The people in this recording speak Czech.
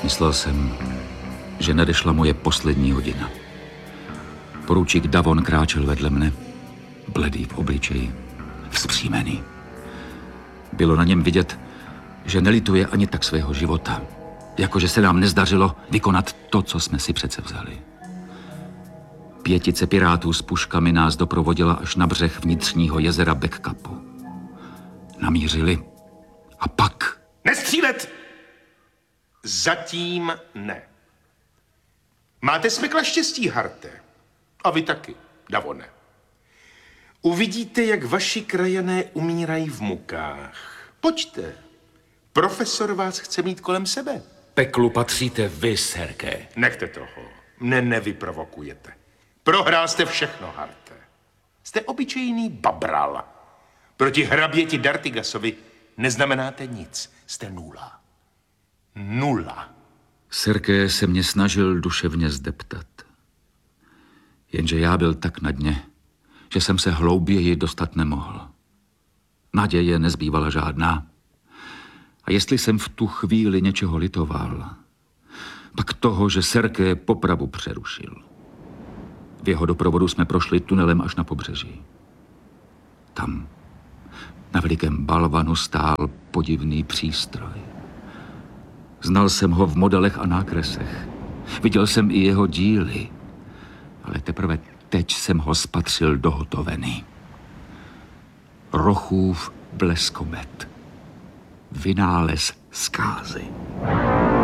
Myslel jsem, že nadešla moje poslední hodina. Poručík Davon kráčel vedle mne, bledý v obličeji, vzpřímený. Bylo na něm vidět, že nelituje ani tak svého života, jakože se nám nezdařilo vykonat to, co jsme si přece vzali. Pětice pirátů s puškami nás doprovodila až na břeh vnitřního jezera Backcapu. Namířili a pak... Nestřílet! Zatím ne. Máte smykla štěstí, Harte. A vy taky, Davone. Uvidíte, jak vaši krajané umírají v mukách. Pojďte. Profesor vás chce mít kolem sebe. Peklu patříte vy, Serké. Nechte toho. Mne nevyprovokujete. Prohrál jste všechno, Harte. Jste obyčejný babral. Proti hraběti Dartigasovi neznamenáte nic. Jste nula. Nula. Serké se mě snažil duševně zdeptat. Jenže já byl tak na dně, že jsem se hlouběji dostat nemohl. Naděje nezbývala žádná. A jestli jsem v tu chvíli něčeho litoval, pak toho, že Serké popravu přerušil. V jeho doprovodu jsme prošli tunelem až na pobřeží. Tam, na velikém balvanu, stál podivný přístroj. Znal jsem ho v modelech a nákresech. Viděl jsem i jeho díly, ale teprve teď jsem ho spatřil dohotovený. Rochův bleskomet. Vynález zkázy.